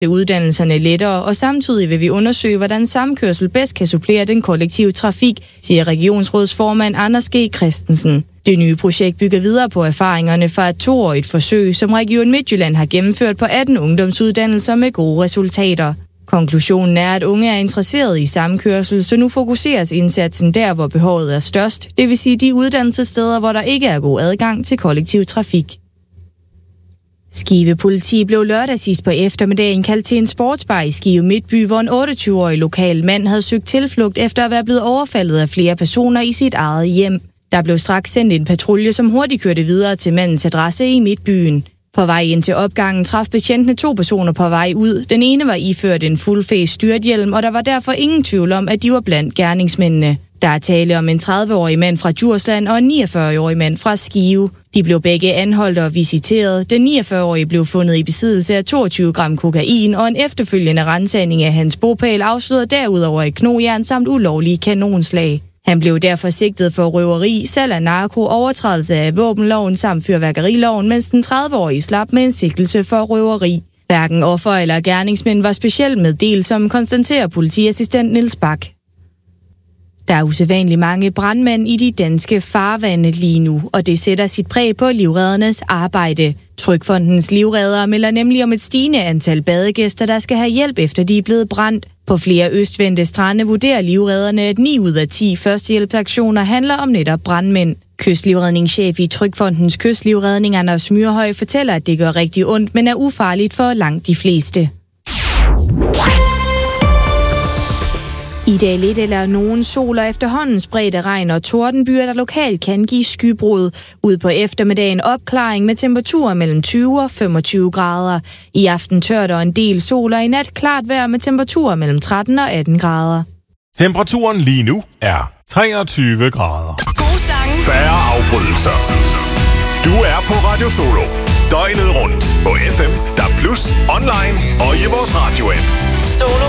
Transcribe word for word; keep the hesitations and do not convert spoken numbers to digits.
uddannelserne lettere, og samtidig vil vi undersøge, hvordan samkørsel bedst kan supplere den kollektive trafik, siger regionsrådsformand Anders G. Christensen. Det nye projekt bygger videre på erfaringerne fra et toårigt forsøg, som Region Midtjylland har gennemført på atten ungdomsuddannelser med gode resultater. Konklusionen er, at unge er interesseret i samkørsel, så nu fokuseres indsatsen der, hvor behovet er størst, det vil sige de uddannelsessteder, hvor der ikke er god adgang til kollektiv trafik. Skive Politi blev lørdag sidst på eftermiddagen kaldt til en sportsbar i Skive Midtby, hvor en otteogtyve-årig lokal mand havde søgt tilflugt efter at være blevet overfaldet af flere personer i sit eget hjem. Der blev straks sendt en patrulje, som hurtigt kørte videre til mandens adresse i Midtbyen. På vej ind til opgangen traf betjentene to personer på vej ud. Den ene var iført en full-face styrthjelm, og der var derfor ingen tvivl om, at de var blandt gerningsmændene. Der er tale om en tredive-årig mand fra Djursland og en niogfyrre-årig mand fra Skive. De blev begge anholdt og visiteret. Den niogfyrre-årige blev fundet i besiddelse af toogtyve gram kokain, og en efterfølgende ransagning af hans bopæl afslørede derudover et knogjern samt ulovlige kanonslag. Han blev derfor sigtet for røveri, salg af narko, overtrædelse af våbenloven samt fyrværkeriloven, mens den tredive-årige slap med en sigtelse for røveri. Hverken offer eller gerningsmænd var specielt meddelt, som konstaterer politiassistent Niels Bak. Der er usædvanligt mange brandmænd i de danske farvande lige nu, og det sætter sit præg på livreddernes arbejde. Trygfondens livreddere melder nemlig om et stigende antal badegæster, der skal have hjælp efter de er blevet brændt. På flere østvendte strande vurderer livredderne, at ni ud af ti førstehjælpsaktioner handler om netop brandmænd. Kystlivredningschef i Trygfondens Kystlivredning, Anders Myrhøj, fortæller, at det gør rigtig ondt, men er ufarligt for langt de fleste. I dag lidt eller nogen sol og efterhånden spredte regn og tordenbyer, der lokalt kan give skybrud. Ud på eftermiddagen opklaring med temperaturer mellem tyve og femogtyve grader. I aften tørt og en del sol, og i nat klart vejr med temperaturer mellem tretten og atten grader. Temperaturen lige nu er treogtyve grader. God sange. Færre afbrydelser. Du er på Radio Solo. Døgnet rundt på F M, D A B plus, online og i vores radio-app. Solo